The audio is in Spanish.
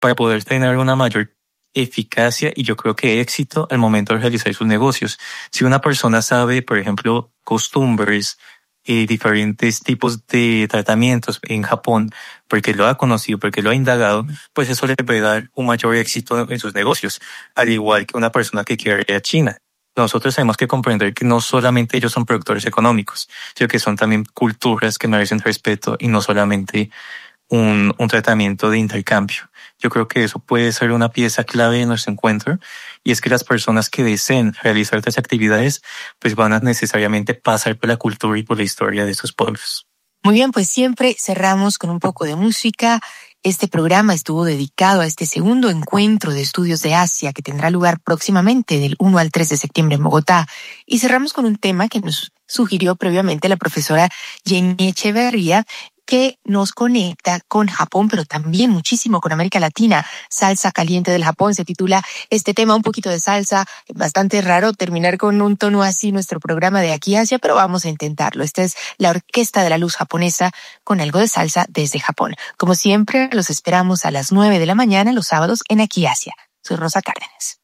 para poder tener una mayor eficacia y yo creo que éxito al momento de realizar sus negocios. Si una persona sabe, por ejemplo, costumbres, diferentes tipos de tratamientos en Japón, porque lo ha conocido, porque lo ha indagado, pues eso le puede dar un mayor éxito en sus negocios, al igual que una persona que quiere ir a China. Nosotros tenemos que comprender que no solamente ellos son productores económicos, sino que son también culturas que merecen respeto y no solamente un tratamiento de intercambio. Yo creo que eso puede ser una pieza clave de nuestro encuentro y es que las personas que deseen realizar estas actividades pues van a necesariamente pasar por la cultura y por la historia de esos pueblos. Muy bien, pues siempre cerramos con un poco de música. Este programa estuvo dedicado a este segundo encuentro de estudios de Asia que tendrá lugar próximamente del 1 al 3 de septiembre en Bogotá. Y cerramos con un tema que nos sugirió previamente la profesora Jenny Echeverría, que nos conecta con Japón, pero también muchísimo con América Latina. Salsa caliente del Japón se titula este tema, un poquito de salsa. Bastante raro terminar con un tono así nuestro programa de Aquí Asia, pero vamos a intentarlo. Esta es la Orquesta de la Luz Japonesa con algo de salsa desde Japón. Como siempre, los esperamos a las 9 de la mañana los sábados en Aquí Asia. Soy Rosa Cárdenas.